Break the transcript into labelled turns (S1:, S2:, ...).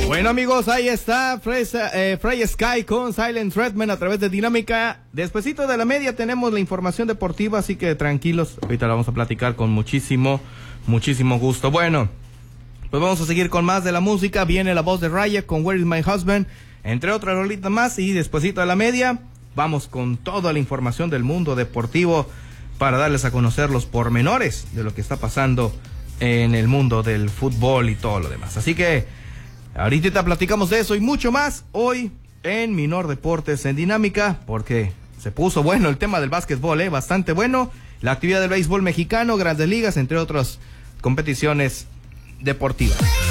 S1: Bueno, amigos, ahí está Frey Sky con Silent Treatment a través de Dinámica. Despuesito de la media tenemos la información deportiva, así que tranquilos, ahorita la vamos a platicar con muchísimo gusto. Bueno, pues vamos a seguir con más de la música. Viene la voz de Raya con Where is My Husband, entre otras rolitas más, y despuesito de la media vamos con toda la información del mundo deportivo para darles a conocer los pormenores de lo que está pasando en el mundo del fútbol y todo lo demás. Así que ahorita platicamos de eso y mucho más hoy en Minor Deportes en Dinámica, porque se puso bueno el tema del básquetbol, bastante bueno. La actividad del béisbol mexicano, Grandes Ligas, entre otras competiciones deportivas.